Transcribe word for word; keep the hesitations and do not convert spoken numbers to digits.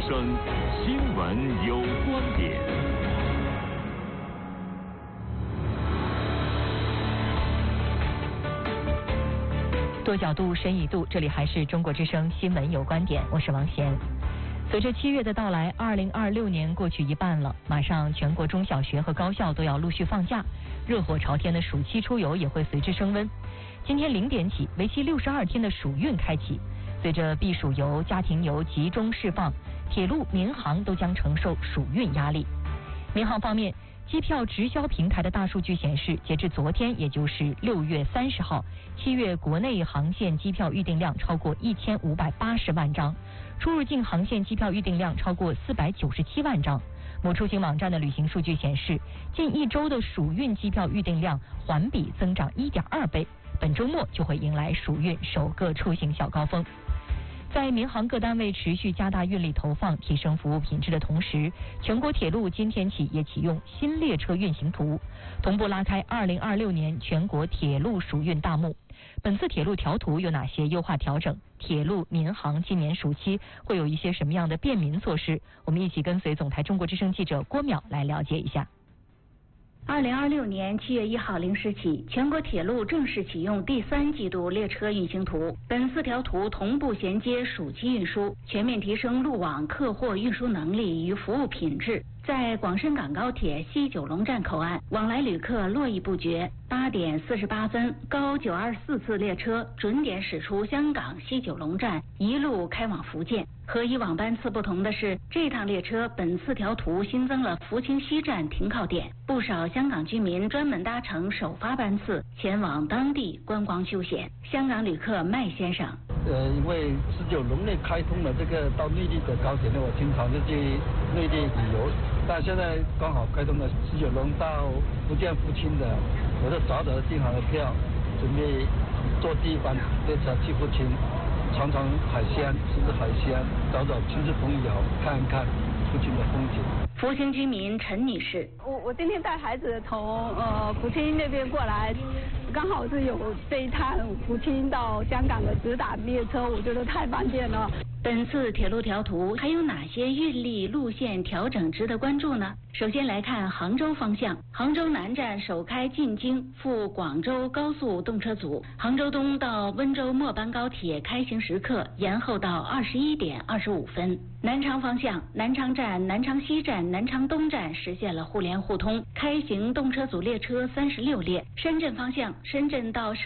声新闻有观点。 多角度，深一度，这里还是中国之声新闻有观点，我是王贤。随着七月的到来，二零二六年过去一半了，马上全国中小学和高校都要陆续放假，热火朝天的暑期出游也会随之升温。今天零点起，为期六十二天的暑运开启，随着避暑游、家庭游集中释放，铁路、民航都将承受暑运压力。民航方面，机票直销平台的大数据显示，截至昨天，也就是六月三十号，七月国内航线机票预订量超过一千五百八十万张，出入境航线机票预订量超过四百九十七万张。某出行网站的旅行数据显示，近一周的暑运机票预订量环比增长一点二倍，本周末就会迎来暑运首个出行小高峰。在民航各单位持续加大运力投放、提升服务品质的同时，全国铁路今天起也启用新列车运行图，同步拉开二零二六年全国铁路暑运大幕。本次铁路调图有哪些优化调整？铁路、民航今年暑期会有一些什么样的便民措施？我们一起跟随总台中国之声记者郭淼来了解一下。 二零二六年七月一号零时起，全国铁路正式启用第三季度列车运行图。本四条图同步衔接暑期运输，全面提升路网客货运输能力与服务品质。在广深港高铁西九龙站口岸，往来旅客络绎不绝。八点四十八分，高九二四次列车准点驶出香港西九龙站，一路开往福建。和以往班次不同的是，这趟列车本四条图新增了福清西站停靠点，不少香港居民专门搭乘首发班次前往当地观光休闲。香港旅客麦先生， 呃，因为十九龙内开通了这个到内地的高铁呢，我经常就去内地旅游，但现在刚好开通了十九龙到福建福清的，我就早早的订好了票，准备坐第一班列车去福清。尝尝海鲜，吃吃海鲜，找找亲戚朋友，看一看福清的风景。 福清居民陈女士， 我我今天带孩子从呃福清那边过来，刚好是有这一趟福清到香港的直达列车，我觉得太方便了。 本次铁路调图还有哪些运力路线调整值得关注呢？首先来看杭州方向，杭州南站首开进京赴广州高速动车组，杭州东到温州末班高铁开行时刻延后到二十一点二十五分。南昌方向，南昌站、南昌西站、南昌东站实现了互联互通，开行动车组列车三十六列。深圳方向，深圳到